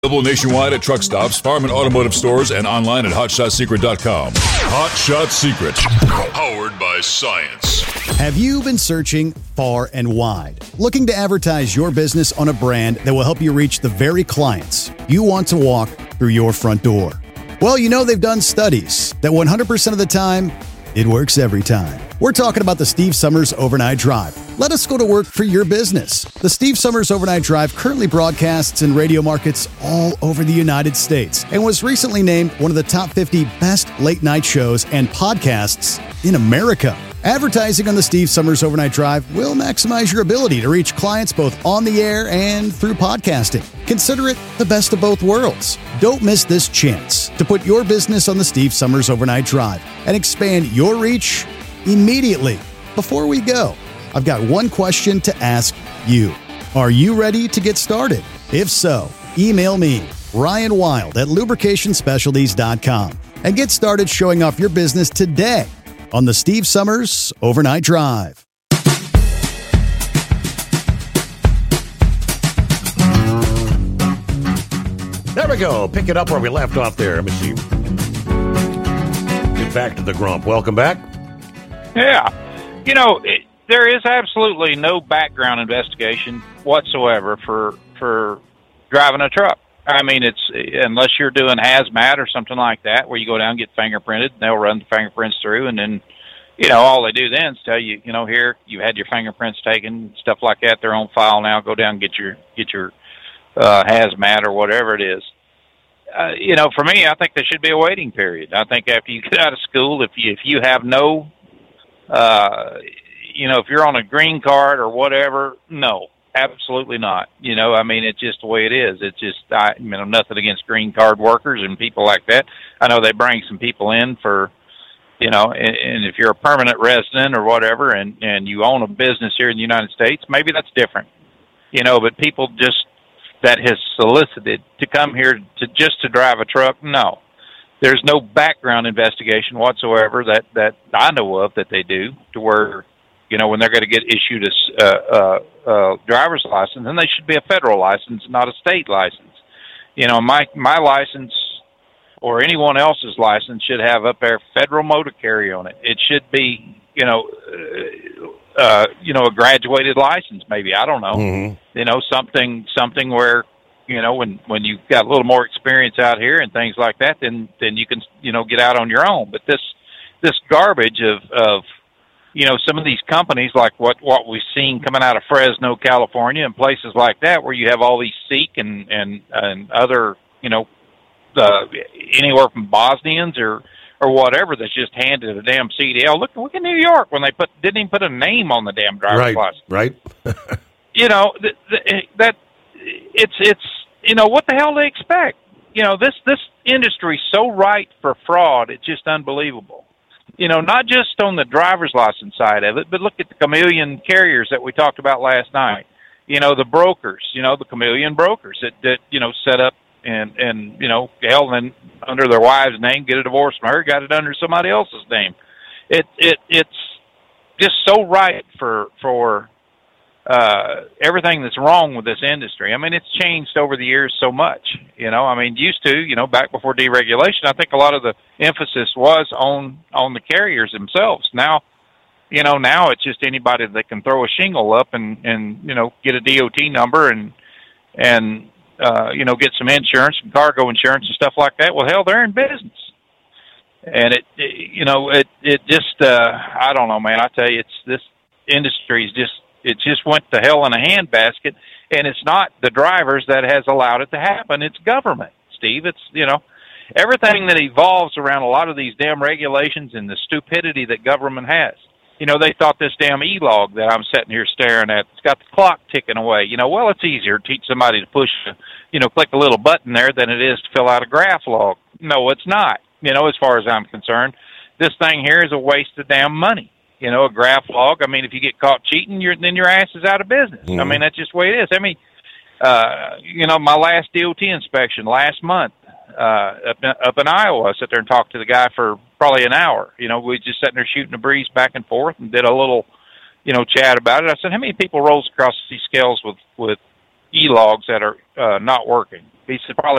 Available nationwide at truck stops, farm and automotive stores, and online at HotShotSecret.com. Hot Shot Secret, powered by science. Have you been searching far and wide, looking to advertise your business on a brand that will help you reach the very clients you want to walk through your front door? Well, you know they've done studies that 100% of the time, it works every time. We're talking about the Steve Summers Overnight Drive. Let us go to work for your business. The Steve Summers Overnight Drive currently broadcasts in radio markets all over the United States and was recently named one of the top 50 best late night shows and podcasts in America. Advertising on the Steve Summers Overnight Drive will maximize your ability to reach clients both on the air and through podcasting. Consider it the best of both worlds. Don't miss this chance to put your business on the Steve Summers Overnight Drive and expand your reach immediately. Before we go, I've got one question to ask you. Are you ready to get started? If so, email me, Ryan Wild at lubricationspecialties.com, and get started showing off your business today on the Steve Summers Overnight Drive. There we go. Pick it up where we left off there. Let me see. Get back to the grump. Welcome back. Yeah. You know, there is absolutely no background investigation whatsoever for driving a truck. I mean, it's unless you're doing hazmat or something like that, where you go down and get fingerprinted, and they'll run the fingerprints through, and then, you know, all they do then is tell you, you know, here you had your fingerprints taken, stuff like that. They're on file now. Go down and get your hazmat or whatever it is. You know, for me, I think there should be a waiting period. I think after you get out of school, if you have no, you know, if you're on a green card or whatever, no. Absolutely not. You know, I mean, it's just the way it is. It's just, you know, nothing against green card workers and people like that. I know they bring some people in for, you know, and if you're a permanent resident or whatever and you own a business here in the United States, maybe that's different. You know, but people just that has solicited to come here to drive a truck, no. There's no background investigation whatsoever that I know of that they do to where, you know, when they're going to get issued a driver's license, and they should be a federal license, not a state license. You know, my license or anyone else's license should have up there federal motor carry on it. It should be, you know, a graduated license, maybe. I don't know. Mm-hmm. You know, something where, you know, when you've got a little more experience out here and things like that, then you can, you know, get out on your own. But this garbage of you know, some of these companies, like what we've seen coming out of Fresno, California, and places like that, where you have all these Sikh and other, you know, anywhere from Bosnians or whatever, that's just handed a damn CDL. Look at New York when they didn't even put a name on the damn driver's license. Right. You know, that it's you know, what the hell do they expect? You know, this industry's so ripe for fraud, it's just unbelievable. You know, not just on the driver's license side of it, but look at the chameleon carriers that we talked about last night. You know, the brokers, you know, the chameleon brokers that you know, set up and you know, hell, then under their wife's name, get a divorce from her, got it under somebody else's name. It's just so right for everything that's wrong with this industry. I mean, it's changed over the years so much. You know, I mean, used to, you know, back before deregulation, I think a lot of the emphasis was on the carriers themselves. Now, you know, now it's just anybody that can throw a shingle up and you know, get a DOT number and you know, get some insurance, some cargo insurance and stuff like that. Well, hell, they're in business. And it you know, it just I don't know, man. I tell you, this industry's just went to hell in a handbasket, and it's not the drivers that has allowed it to happen. It's government, Steve. It's, you know, everything that evolves around a lot of these damn regulations and the stupidity that government has. You know, they thought this damn e-log that I'm sitting here staring at, it's got the clock ticking away. You know, well, it's easier to teach somebody to push, you know, click a little button there than it is to fill out a graph log. No, it's not. You know, as far as I'm concerned, this thing here is a waste of damn money. You know, a graph log. I mean, if you get caught cheating, then your ass is out of business. Mm-hmm. I mean, that's just the way it is. I mean, you know, my last DOT inspection last month up in Iowa, I sat there and talked to the guy for probably an hour. You know, we just sitting there shooting the breeze back and forth and did a little, you know, chat about it. I said, how many people rolls across these scales with e-logs that are not working? He's probably